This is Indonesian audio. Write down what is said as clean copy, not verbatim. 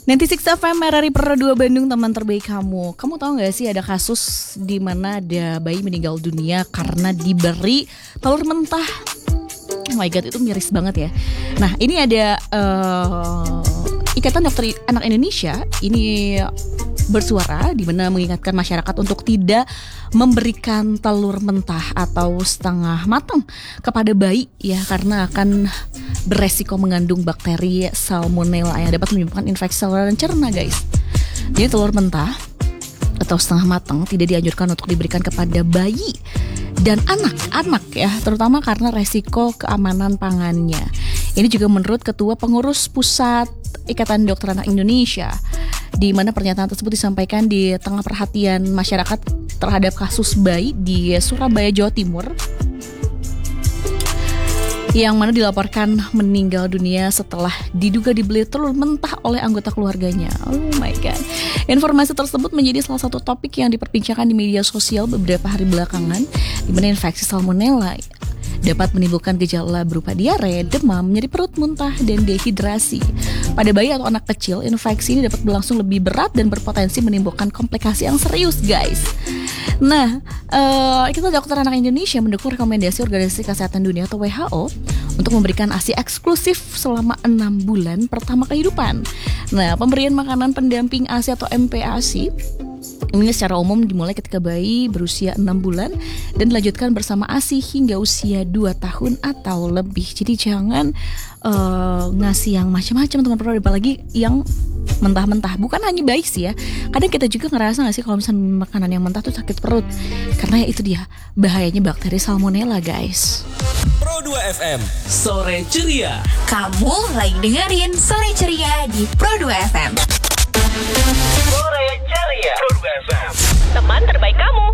96 FM RRI Pro 2 Bandung, teman terbaik kamu. Kamu tahu gak sih ada kasus di mana ada bayi meninggal dunia karena diberi telur mentah. Oh my god, itu miris banget ya. Nah, ini ada Ikatan Dokter Anak Indonesia ini bersuara di mana mengingatkan masyarakat untuk tidak memberikan telur mentah atau setengah matang kepada bayi ya, karena akan beresiko mengandung bakteri Salmonella yang dapat menyebabkan infeksi saluran cerna, guys. Jadi telur mentah atau setengah matang tidak dianjurkan untuk diberikan kepada bayi dan anak-anak ya, terutama karena resiko keamanan pangannya. Ini juga menurut Ketua Pengurus Pusat Ikatan Dokter Anak Indonesia, di mana pernyataan tersebut disampaikan di tengah perhatian masyarakat terhadap kasus bayi di Surabaya, Jawa Timur, yang mana dilaporkan meninggal dunia setelah diduga dibeli telur mentah oleh anggota keluarganya. Oh my god. Informasi tersebut menjadi salah satu topik yang diperbincangkan di media sosial beberapa hari belakangan, di mana infeksi Salmonella dapat menimbulkan gejala berupa diare, demam, nyeri perut, muntah, dan dehidrasi. Pada bayi atau anak kecil, infeksi ini dapat berlangsung lebih berat dan berpotensi menimbulkan komplikasi yang serius, guys. Nah, Ikatan Dokter Anak Indonesia mendukung rekomendasi Organisasi Kesehatan Dunia atau WHO untuk memberikan ASI eksklusif selama 6 bulan pertama kehidupan. Nah, pemberian makanan pendamping ASI atau MPASI ini secara umum dimulai ketika bayi berusia 6 bulan dan dilanjutkan bersama ASI hingga usia 2 tahun atau lebih. Jadi jangan ngasih yang macam-macam, teman-teman, apalagi yang mentah-mentah. Bukan hanya bayi sih ya, kadang kita juga ngerasa gak sih kalau misalnya makanan yang mentah tuh sakit perut, karena itu dia bahayanya bakteri Salmonella, guys. Pro 2 FM, Sore Ceria. Kamu lagi dengerin Sore Ceria di Pro 2 FM. Sore Ceria, Pro 2 FM, teman terbaik kamu.